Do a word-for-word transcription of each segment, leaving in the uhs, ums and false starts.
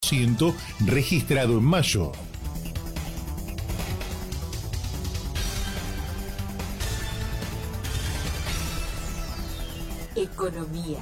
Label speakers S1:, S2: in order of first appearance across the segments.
S1: registrado en mayo.
S2: Economía.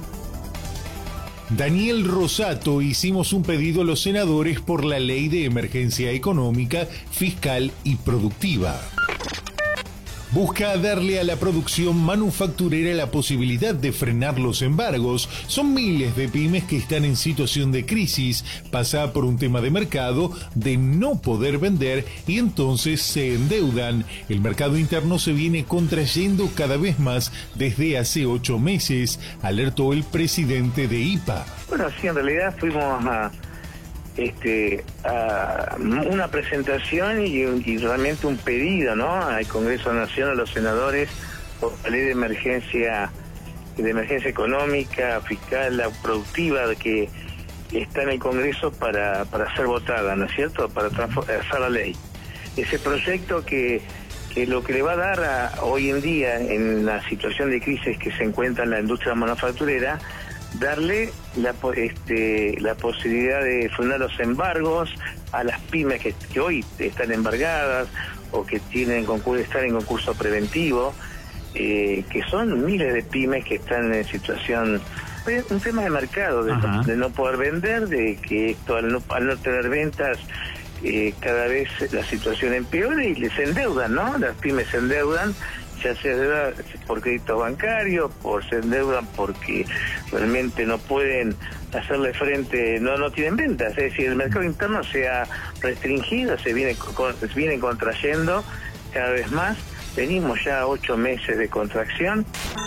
S1: Daniel Rosato: hicimos un pedido a los senadores por la ley de emergencia económica, fiscal y productiva. Busca darle a la producción manufacturera la posibilidad de frenar los embargos. Son miles de pymes que están en situación de crisis. Pasa por un tema de mercado, de no poder vender, y entonces se endeudan. El mercado interno se viene contrayendo cada vez más desde hace ocho meses, alertó el presidente de I P A.
S3: Bueno, sí, en realidad fuimos a... Este, a una presentación y, y realmente un pedido, ¿no?, al Congreso Nacional, a los senadores, por la ley de emergencia, de emergencia económica, fiscal, productiva, que está en el Congreso para, para ser votada, ¿no es cierto?, para hacer la ley. Ese proyecto que, que lo que le va a dar a, hoy en día, en la situación de crisis que se encuentra en la industria manufacturera, darle la, este, la posibilidad de frenar los embargos a las pymes que, que hoy están embargadas o que tienen concurso, están en concurso preventivo, eh, que son miles de pymes que están en situación, un tema de mercado, de, de no poder vender, de que esto al no, al no tener ventas, eh, cada vez la situación empeora y les endeudan, ¿no? Las pymes se endeudan, ya sea por créditos bancarios, por se endeudan porque realmente no pueden hacerle frente, no no tienen ventas. Es decir, el mercado interno se ha restringido, se viene, se viene contrayendo cada vez más. Venimos ya a ocho meses de contracción.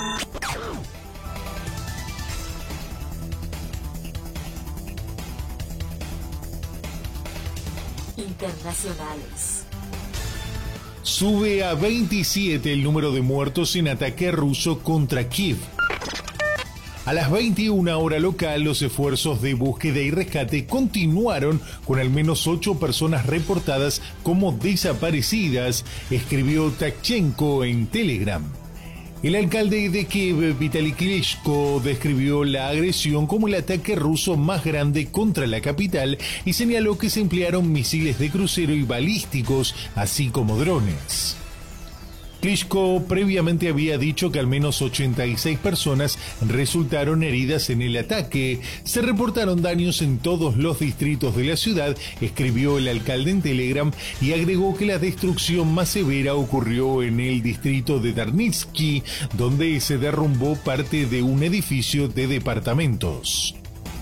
S2: Internacionales.
S1: Sube a veintisiete el número de muertos en ataque ruso contra Kiev. A las veintiuna hora local, los esfuerzos de búsqueda y rescate continuaron con al menos ocho personas reportadas como desaparecidas, escribió Tachenko en Telegram. El alcalde de Kiev, Vitaly Klitschko, describió la agresión como el ataque ruso más grande contra la capital y señaló que se emplearon misiles de crucero y balísticos, así como drones. Klitschko previamente había dicho que al menos ochenta y seis personas resultaron heridas en el ataque. Se reportaron daños en todos los distritos de la ciudad, escribió el alcalde en Telegram, y agregó que la destrucción más severa ocurrió en el distrito de Darnitsky, donde se derrumbó parte de un edificio de departamentos.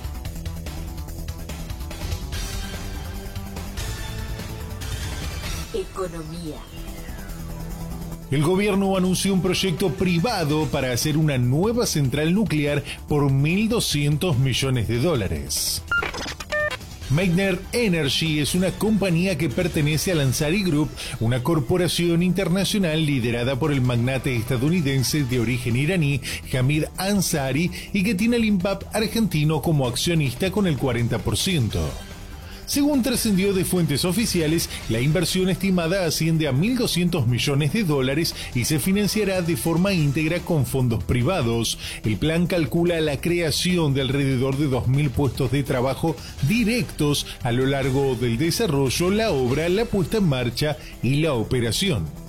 S2: Economía.
S1: El gobierno anunció un proyecto privado para hacer una nueva central nuclear por mil doscientos millones de dólares. Meitner Energy es una compañía que pertenece al Ansari Group, una corporación internacional liderada por el magnate estadounidense de origen iraní Hamid Ansari y que tiene al INPAP argentino como accionista con el cuarenta por ciento. Según trascendió de fuentes oficiales, la inversión estimada asciende a mil doscientos millones de dólares y se financiará de forma íntegra con fondos privados. El plan calcula la creación de alrededor de dos mil puestos de trabajo directos a lo largo del desarrollo, la obra, la puesta en marcha y la operación.